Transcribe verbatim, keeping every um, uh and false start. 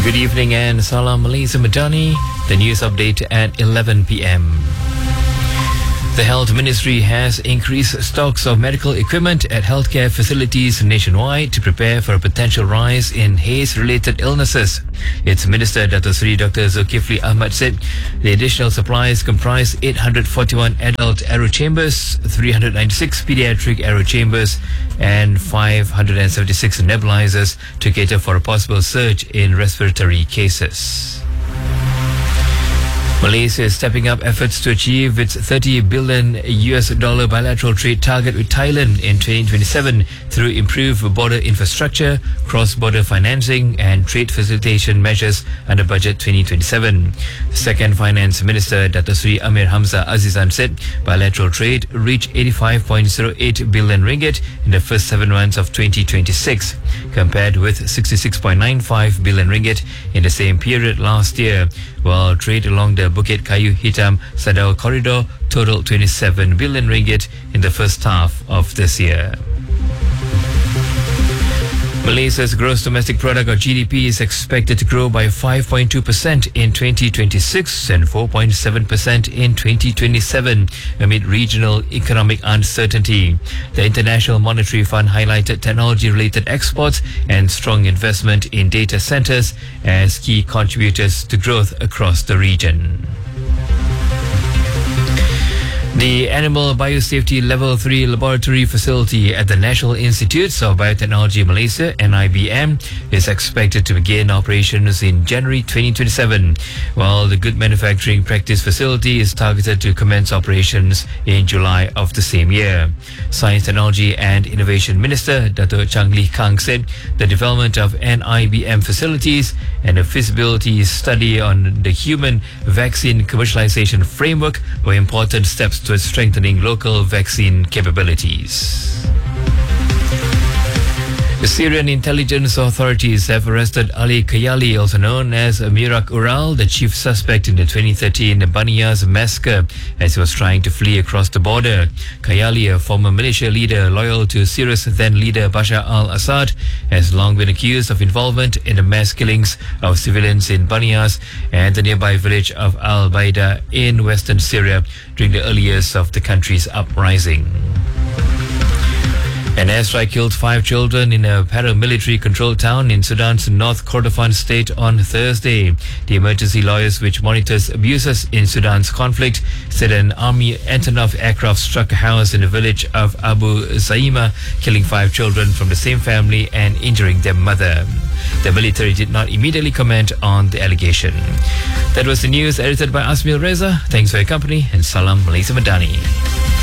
Good evening and Salam Malaysia Madani. The news update at eleven p.m. The Health Ministry has increased stocks of medical equipment at healthcare facilities nationwide to prepare for a potential rise in haze-related illnesses. Its Minister, Dato Sri Doctor Zulkifli Ahmad, said the additional supplies comprise eight hundred forty-one adult aero chambers, three hundred ninety-six pediatric aero chambers, and five hundred seventy-six nebulizers to cater for a possible surge in respiratory cases. Malaysia is stepping up efforts to achieve its thirty billion U S dollar bilateral trade target with Thailand in twenty twenty-seven through improved border infrastructure, cross-border financing and trade facilitation measures under Budget twenty twenty-seven. Second Finance Minister Dato Sri Amir Hamzah Azizan said bilateral trade reached eighty-five point zero eight billion ringgit in the first seven months of twenty twenty-six, compared with sixty-six point nine five billion ringgit in the same period last year, while trade along the Bukit Kayu Hitam Sadao corridor totaled twenty-seven billion ringgit in the first half of this year. Malaysia's gross domestic product or G D P is expected to grow by five point two percent in twenty twenty-six and four point seven percent in twenty twenty-seven amid regional economic uncertainty. The International Monetary Fund highlighted technology-related exports and strong investment in data centers as key contributors to growth across the region. The Animal Biosafety Level three Laboratory Facility at the National Institutes of Biotechnology Malaysia, N I B M, is expected to begin operations in January twenty twenty-seven, while the Good Manufacturing Practice Facility is targeted to commence operations in July of the same year. Science, Technology and Innovation Minister Dato Chang Lee Kang said the development of N I B M facilities and a feasibility study on the human vaccine commercialization framework were important steps towards strengthening local vaccine capabilities. The Syrian intelligence authorities have arrested Ali Kayali, also known as Mirak Ural, the chief suspect in the twenty thirteen Banias massacre, as he was trying to flee across the border. Kayali, a former militia leader loyal to Syria's then-leader Bashar al-Assad, has long been accused of involvement in the mass killings of civilians in Banias and the nearby village of Al-Baida in western Syria during the early years of the country's uprising. An airstrike killed five children in a paramilitary controlled town in Sudan's North Kordofan state on Thursday. The emergency lawyers, which monitors abuses in Sudan's conflict, said an army Antonov aircraft struck a house in the village of Abu Zaima, killing five children from the same family and injuring their mother. The military did not immediately comment on the allegation. That was the news edited by Asmil Reza. Thanks for your company and Salam Malaysia Madani.